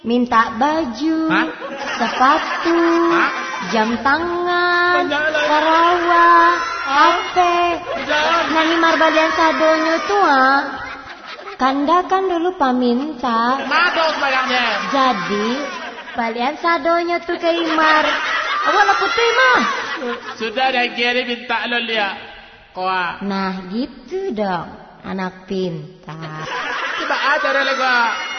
Minta baju, sepatu, jam tangan, karawang, HP. Nani marbalian sadonyo tuh Kanda kan dulu paminta. Madok bayangnya. Jadi balian sadonyo tuh ke Imar. Awak putih mah. Sudah dah kiri minta lo dia. Koa. Nah gitu dong, anak pintar. Coba aja deh gua.